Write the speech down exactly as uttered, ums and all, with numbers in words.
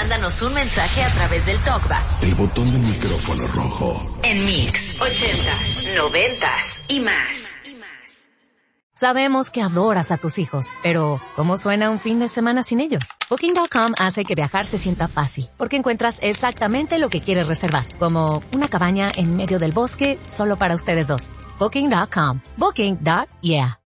mándanos un mensaje a través del TalkBack. El botón del micrófono rojo. En Mix, ochentas, noventas y más. Sabemos que adoras a tus hijos, pero ¿cómo suena un fin de semana sin ellos? Booking punto com hace que viajar se sienta fácil, porque encuentras exactamente lo que quieres reservar, como una cabaña en medio del bosque solo para ustedes dos. Booking punto com. Booking. Yeah.